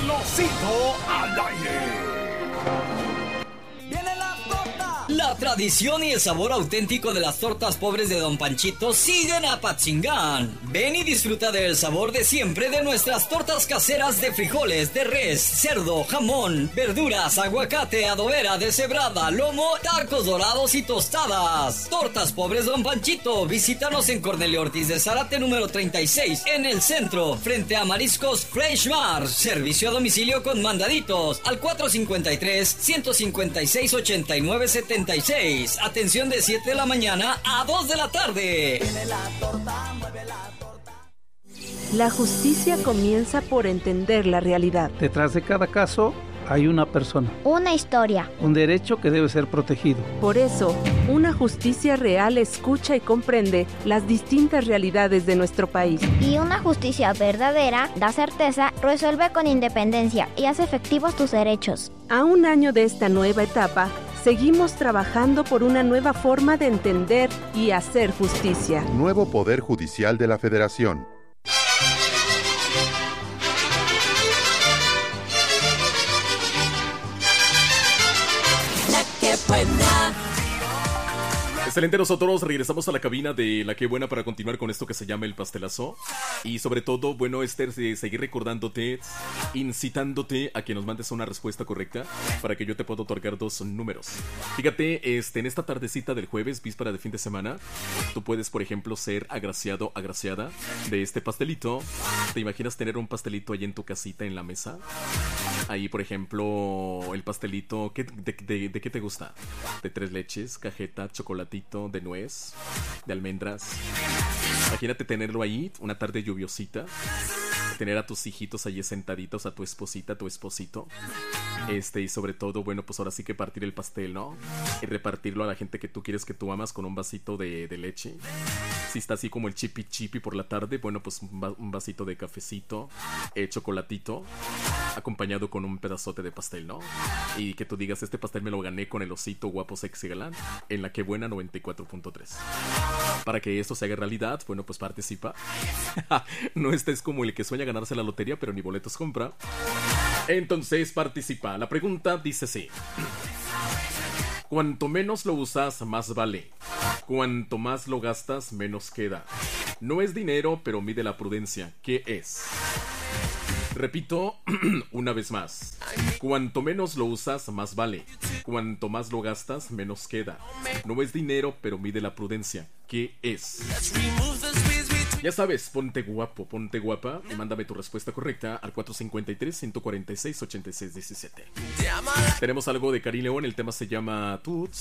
El Osito al aire. La tradición y el sabor auténtico de las tortas pobres de Don Panchito siguen a Patzingán. Ven y disfruta del sabor de siempre de nuestras tortas caseras de frijoles, de res, cerdo, jamón, verduras, aguacate, adobera, deshebrada, lomo, tacos dorados y tostadas. Tortas pobres Don Panchito. Visítanos en Cornelio Ortiz de Zárate número 36, en el centro, frente a Mariscos Fresh Mar. Servicio a domicilio con mandaditos al 453-156-8976. Atención de 7 de la mañana a 2 de la tarde. La justicia comienza por entender la realidad. Detrás de cada caso hay una persona. Una historia. Un derecho que debe ser protegido. Por eso, una justicia real escucha y comprende las distintas realidades de nuestro país. Y una justicia verdadera da certeza, resuelve con independencia y hace efectivos tus derechos. A un año de esta nueva etapa, seguimos trabajando por una nueva forma de entender y hacer justicia. Nuevo Poder Judicial de la Federación. La que buena. Excelente, nosotros regresamos a la cabina de La Que Buena para continuar con esto que se llama el pastelazo. Y sobre todo, bueno, Esther, seguir recordándote, incitándote a que nos mandes una respuesta correcta para que yo te pueda otorgar 2 números. Fíjate, en esta tardecita del jueves, víspera de fin de semana, tú puedes, por ejemplo, ser agraciado, agraciada de este pastelito. ¿Te imaginas tener un pastelito ahí en tu casita en la mesa? Ahí, por ejemplo, el pastelito, ¿de qué te gusta? ¿De 3 leches, cajeta, chocolatito, de nuez, de almendras? Imagínate tenerlo ahí, una tarde lluviosita, tener a tus hijitos allí sentaditos, a tu esposita, a tu esposito, y sobre todo, bueno, pues ahora sí que partir el pastel, ¿no? Y repartirlo a la gente que tú quieres, que tú amas, con un vasito de leche. Si está así como el chipi chipi por la tarde, bueno, pues un vasito de cafecito, chocolatito, acompañado con un pedazote de pastel, ¿no? Y que tú digas, este pastel me lo gané con el osito guapo, sexy, galán, en La Que Buena 94.3. Para que esto se haga realidad, bueno, pues participa. No estés como el que sueña ganarse la lotería, pero ni boletos compra. Entonces participa. La pregunta dice así: cuanto menos lo usas, más vale. Cuanto más lo gastas, menos queda. No es dinero, pero mide la prudencia. ¿Qué es? Repito una vez más. Cuanto menos lo usas, más vale. Cuanto más lo gastas, menos queda. No es dinero, pero mide la prudencia. ¿Qué es? Ya sabes, ponte guapo, ponte guapa y mándame tu respuesta correcta al 453-146-8617. Tenemos algo de Karim León, el tema se llama Toots.